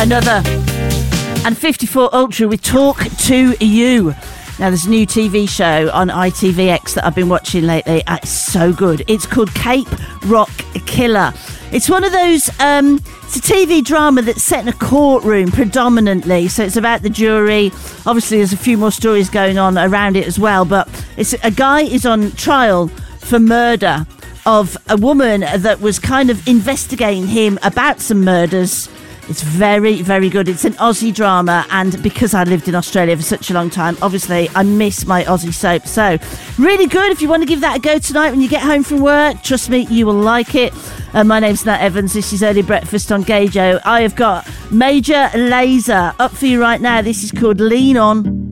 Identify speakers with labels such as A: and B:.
A: another. And 54 Ultra with Talk to You. Now, there's a new TV show on ITVX that I've been watching lately. It's so good. It's called Cape Rock Killer. It's one of those, it's a TV drama that's set in a courtroom predominantly. So it's about the jury. Obviously, there's a few more stories going on around it as well. But it's a guy is on trial for murder of a woman that was kind of investigating him about some murders. It's very, very good. It's an Aussie drama, and because I lived in Australia for such a long time, obviously I miss my Aussie soap. So, really good. If you want to give that a go tonight when you get home from work, trust me, you will like it. My name's Nat Evans. This is Early Breakfast on Gajo. I have got Major Lazer up for you right now. This is called Lean On.